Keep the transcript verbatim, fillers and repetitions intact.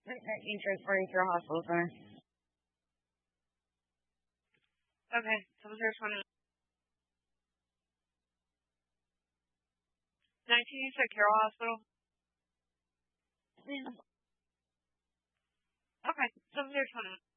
You transported to a hospital center. Okay, seven zero twenty. nineteen, you said Carroll Hospital? Yeah. Okay, seven zero twenty.